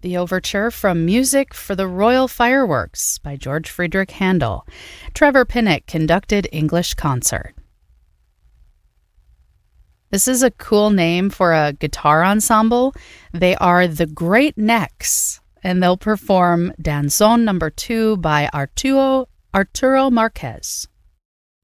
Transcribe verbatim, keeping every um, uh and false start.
The overture from Music for the Royal Fireworks by George Friedrich Handel. Trevor Pinnock conducted English concert. This is a cool name for a guitar ensemble. They are the Great Necks, and they'll perform Danzón number two by Arturo, Arturo Marquez.